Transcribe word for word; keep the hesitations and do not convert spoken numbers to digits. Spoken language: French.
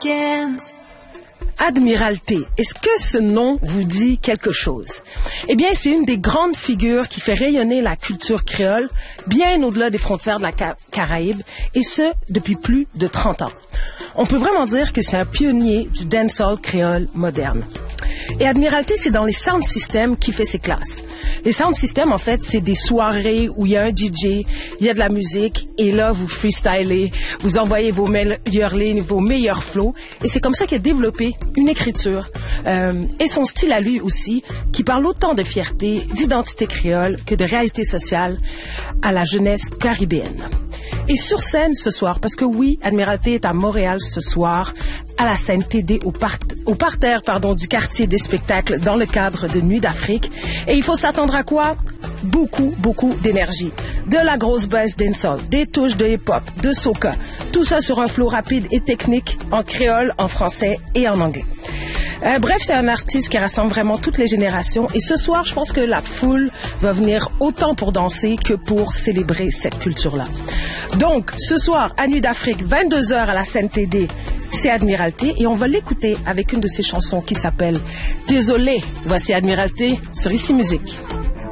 begins. Admiralté, est-ce que ce nom vous dit quelque chose? Eh bien, c'est une des grandes figures qui fait rayonner la culture créole bien au-delà des frontières de la Ca- Caraïbe, et ce, depuis plus de trente ans. On peut vraiment dire que c'est un pionnier du dancehall créole moderne. Et Admiralté, c'est dans les sound systems qui fait ses classes. Les sound systems, en fait, c'est des soirées où il y a un D J, il y a de la musique, et là, vous freestylez, vous envoyez vos meilleures lignes, vos meilleurs flows, et c'est comme ça qu'il a développé une écriture, euh, et son style à lui aussi, qui parle autant de fierté, d'identité créole, que de réalité sociale à la jeunesse caribéenne. Et sur scène ce soir, parce que oui, Admiralté est à Montréal ce soir, à la scène T D au, part- au parterre pardon, du quartier des spectacles dans le cadre de Nuit d'Afrique. Et il faut s'attendre à quoi? Beaucoup, beaucoup d'énergie. De la grosse bass dancehall, des touches de hip-hop, de soca. Tout ça sur un flow rapide et technique en créole, en français et en anglais. Euh, bref, c'est un artiste qui rassemble vraiment toutes les générations. Et ce soir, je pense que la foule va venir autant pour danser que pour célébrer cette culture-là. Donc, ce soir, à Nuit d'Afrique, vingt-deux heures à la scène T D, c'est Admiralté. Et on va l'écouter avec une de ses chansons qui s'appelle « Désolé ». Voici Admiralté sur Ici Musique.